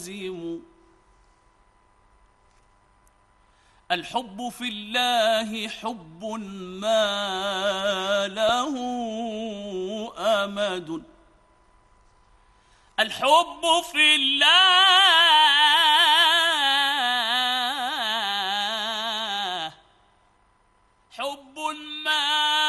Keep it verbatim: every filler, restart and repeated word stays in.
لازم. الحب في الله حب ما له أمد. الحب في الله حب ما